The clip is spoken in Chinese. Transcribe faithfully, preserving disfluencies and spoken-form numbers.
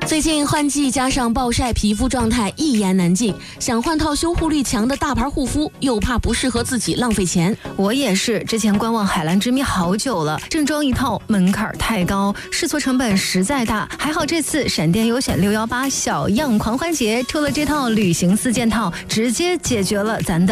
最近换季加上暴晒，皮肤状态一言难尽，想换套修护力强的大牌护肤，又怕不适合自己浪费钱。 我也是，之前观望海蓝之谜好久了，正装一套门槛太高，试错成本实在大。还好这次闪电优选六一八小样狂欢节出了这套旅行四件套，直接解决了咱的